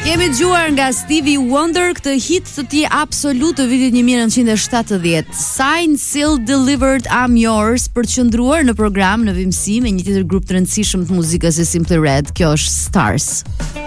Kemi dëgjuar nga Stevie Wonder këtë hit të tij absolut të vitit 1970. Signed, Sealed, Delivered, I'm Yours, për të qëndruar në program në vimësi me një tjetër grup të rëndësishëm të muzikës e Simply Red. Kjo është Stars.